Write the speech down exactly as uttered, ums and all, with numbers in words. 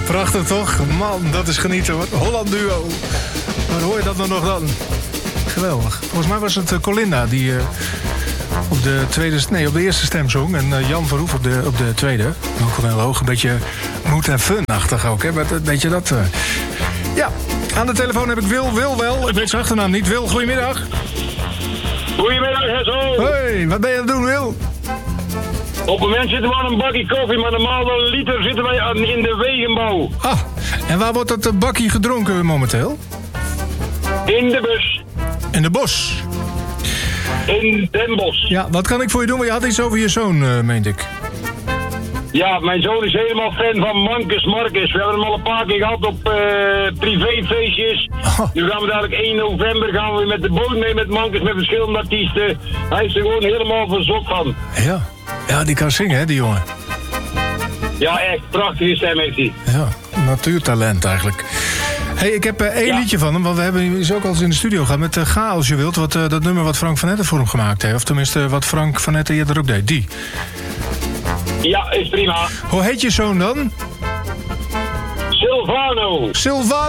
Prachtig toch? Man, dat is genieten hoor. Holland Duo. Waar hoor je dat nou nog dan? Geweldig. Volgens mij was het uh, Colinda die uh, op de tweede, nee, op de eerste stem zong. En uh, Jan Verhoef op de, op de tweede. Ook wel heel hoog. Een beetje mood en fun-achtig ook. Hè? Weet, weet je dat? Uh... Ja, aan de telefoon heb ik Wil. Wil wel. Ik weet zijn achternaam niet. Wil, goedemiddag. Goedemiddag, Hessel. Hoi, wat ben je aan het doen, Wil? Op het moment zitten we aan een bakje koffie, maar normaal wel een liter zitten wij aan, in de wegenbouw. Ah, en waar wordt dat uh, bakje gedronken momenteel? In de bus. In de bos. In Den Bosch. Ja, wat kan ik voor je doen? Want je had iets over je zoon, uh, meende ik. Ja, mijn zoon is helemaal fan van Marcus Marcus. We hebben hem al een paar keer gehad op uh, privéfeestjes. Oh. Nu gaan we dadelijk één november gaan we met de boot mee met Marcus, met verschillende artiesten. Hij is er gewoon helemaal verzot van. Ja, ja, die kan zingen, hè, die jongen. Ja, echt. Prachtige stem heeft hij. Ja, natuurtalent eigenlijk. Hey, ik heb uh, één Ja. liedje van hem, want we hebben hem ook al eens in de studio gehad met uh, Ga als je wilt. Wat, uh, dat nummer wat Frank van Etten voor hem gemaakt heeft. Of tenminste, uh, wat Frank van Etten eerder ook deed. Die. Ja, is prima. Hoe heet je zoon dan? Silvano. Silvano.